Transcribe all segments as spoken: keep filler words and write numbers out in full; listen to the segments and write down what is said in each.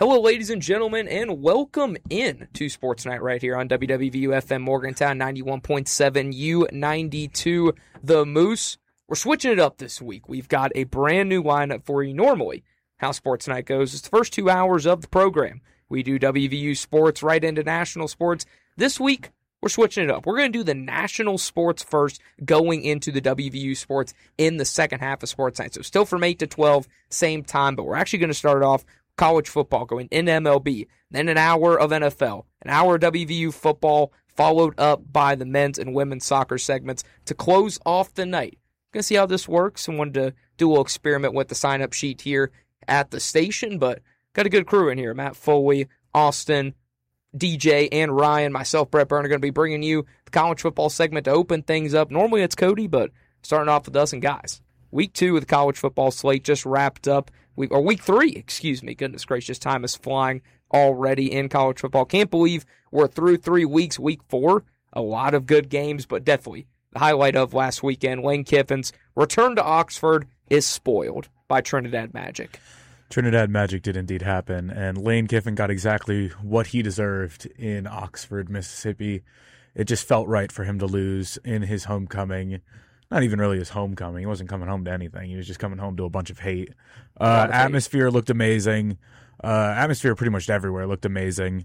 Hello, ladies and gentlemen, and welcome in to Sports Night right here on W W V U F M Morgantown ninety-one point seven U ninety-two The Moose. We're switching it up this week. We've got a brand new lineup for you. Normally, how Sports Night goes is the first two hours of the program. We do W V U sports right into national sports. This week, we're switching it up. We're going to do the national sports first, going into the W V U sports in the second half of Sports Night. So still from eight to twelve, same time, but we're actually going to start off college football, going in M L B, then an hour of N F L, an hour of W V U football, followed up by the men's and women's soccer segments to close off the night. Gonna see how this works, and wanted to do a little experiment with the sign-up sheet here at the station, but got a good crew in here. Matt Foley, Austin, D J, and Ryan. Myself, Brett Byrne, are going to be bringing you the college football segment to open things up. Normally it's Cody, but starting off with us and guys. Week two of the college football slate just wrapped up. Week, or week three, excuse me. Goodness gracious, time is flying already in college football. Can't believe we're through three weeks. Week four, a lot of good games, but definitely the highlight of last weekend, Lane Kiffin's return to Oxford is spoiled by Trinidad Magic. Trinidad Magic did indeed happen, and Lane Kiffin got exactly what he deserved in Oxford, Mississippi. It just felt right for him to lose in his homecoming. Not even really his homecoming. He wasn't coming home to anything. He was just coming home to a bunch of hate. Uh, of atmosphere hate. Looked amazing. Uh, atmosphere pretty much everywhere looked amazing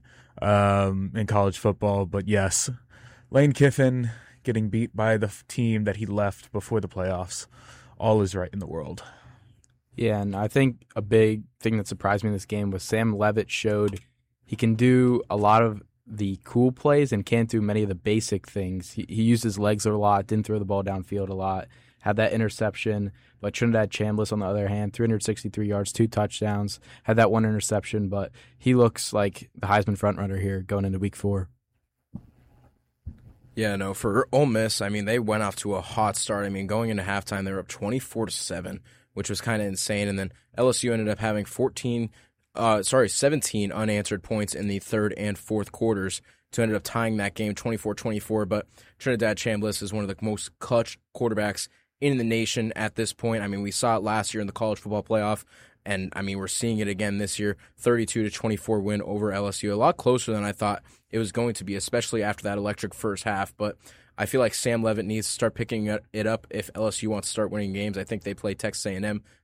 um, in college football. But yes, Lane Kiffin getting beat by the team that he left before the playoffs. All is right in the world. Yeah, and I think a big thing that surprised me in this game was Sam Levitt showed he can do a lot of the cool plays and can't do many of the basic things. He, he used his legs a lot, didn't throw the ball downfield a lot, had that interception. But Trinidad Chambliss, on the other hand, three hundred sixty-three yards, two touchdowns, had that one interception. But he looks like the Heisman frontrunner here going into week four. Yeah, no, for Ole Miss, I mean, they went off to a hot start. I mean, going into halftime, they were up twenty-four to seven, which was kind of insane. And then L S U ended up having fourteen, uh, sorry, seventeen unanswered points in the third and fourth quarters to end up tying that game twenty-four twenty-four. But Trinidad Chambliss is one of the most clutch quarterbacks in the nation at this point. I mean, we saw it last year in the college football playoff, and I mean, we're seeing it again this year, thirty-two to twenty-four win over L S U. A lot closer than I thought it was going to be, especially after that electric first half. But I feel like Sam Levitt needs to start picking it up if L S U wants to start winning games. I think they play Texas A and M